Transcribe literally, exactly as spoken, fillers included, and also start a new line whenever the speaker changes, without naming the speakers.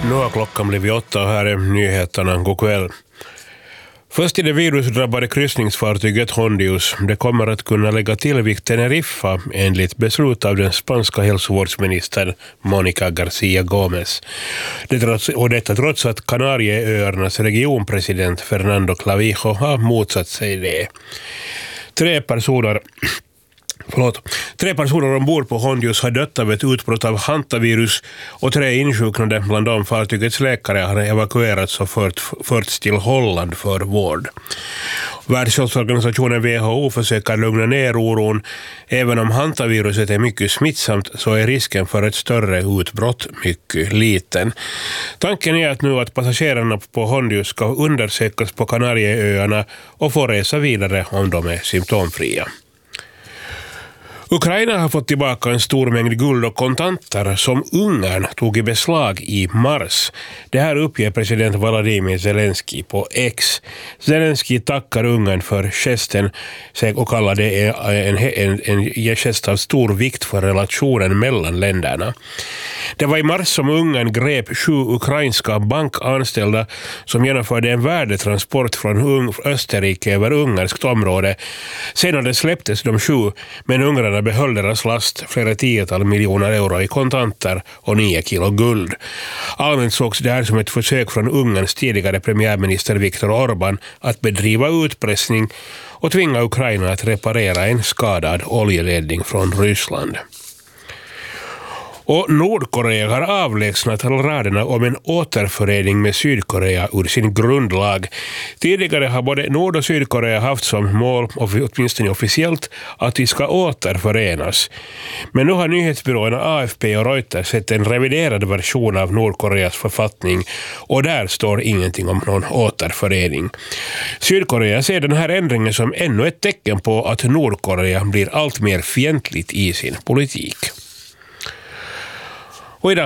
Nu har klockan blivit åtta och här är nyheterna. God kväll. Först i det virusdrabbade kryssningsfartyget Hondius. Det kommer att kunna lägga till vid Teneriffa enligt beslut av den spanska hälsovårdsministern Mónica García Gómez. Det trots, och detta trots att Kanarieöarnas regionpresident Fernando Clavijo har motsatt sig det. Tre personer Förlåt. Tre personer ombord på Hondius har dött av ett utbrott av hantavirus och tre insjuknade, bland dem fartygets läkare, har evakuerats och fört, förts till Holland för vård. Världshälsoorganisationen W H O försöker lugna ner oron. Även om hantaviruset är mycket smittsamt så är risken för ett större utbrott mycket liten. Tanken är att nu att passagerarna på Hondius ska undersökas på Kanarieöarna och få resa vidare om de är symptomfria. Ukraina har fått tillbaka en stor mängd guld och kontanter som Ungern tog i beslag i mars. Det här uppger president Volodymyr Zelensky på X. Zelensky tackar Ungern för gesten och kallar det en, en, en, en gest av stor vikt för relationen mellan länderna. Det var i mars som Ungern grep sju ukrainska bankanställda som genomförde en värdetransport från Österrike över ungerskt område. Senare släpptes de sju, men ungrarna behöll deras last, flera tiotal miljoner euro i kontanter och nio kilo guld. Allmänt sågs det här som ett försök från Ungerns tidigare premiärminister Viktor Orbán att bedriva utpressning och tvinga Ukraina att reparera en skadad oljeledning från Ryssland. Och Nordkorea har avlägsnat raderna om en återförening med Sydkorea ur sin grundlag. Tidigare har både Nord- och Sydkorea haft som mål, åtminstone officiellt, att de ska återförenas. Men nu har nyhetsbyråerna A F P och Reuters sett en reviderad version av Nordkoreas författning och där står ingenting om någon återförening. Sydkorea ser den här ändringen som ännu ett tecken på att Nordkorea blir allt mer fientligt i sin politik.